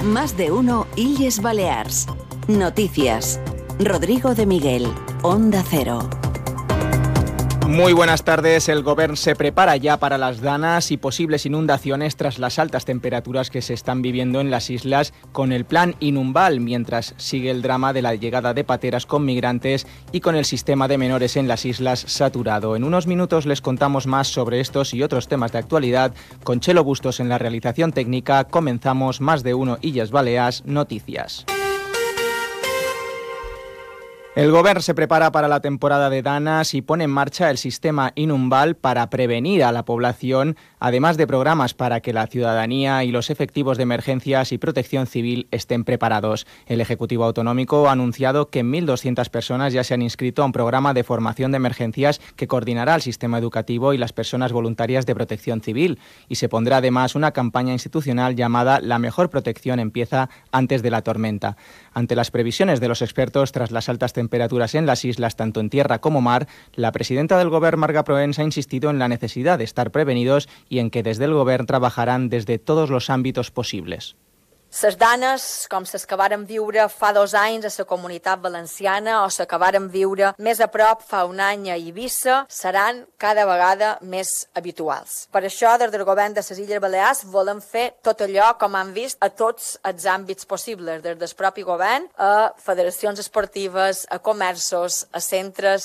Más de uno Illes Balears. Noticias. Rodrigo de Miguel, Onda Cero. Muy buenas tardes. El Govern se prepara ya para las danas y posibles inundaciones tras las altas temperaturas que se están viviendo en las islas con el plan Inumbal, mientras sigue el drama de la llegada de pateras con migrantes y con el sistema de menores en las islas saturado. En unos minutos les contamos más sobre estos y otros temas de actualidad. Con Chelo Bustos en la realización técnica, comenzamos Más de uno Illes Balears Noticias. El Govern se prepara para la temporada de danas y pone en marcha el sistema Inumbal para prevenir a la población, además de programas para que la ciudadanía y los efectivos de emergencias y protección civil estén preparados. El Ejecutivo Autonómico ha anunciado que 1.200 personas ya se han inscrito a un programa de formación de emergencias que coordinará el sistema educativo y las personas voluntarias de protección civil. Y se pondrá además una campaña institucional llamada La mejor protección empieza antes de la tormenta. Ante las previsiones de los expertos tras las altas temperaturas en las islas, tanto en tierra como mar, la presidenta del Govern, Marga Proens, ha insistido en la necesidad de estar prevenidos y en que desde el Govern trabajarán desde todos los ámbitos posibles. Les danes, com les que vàrem viure fa 2 anys a la Comunitat Valenciana o les que vàrem viure més a prop fa un any a Eivissa, seran cada vegada més habituals. Per això, des del Govern de les Illes Balears volem fer tot allò, com han vist, a tots els àmbits possibles, des del propi Govern a federacions esportives, a comerços, a centres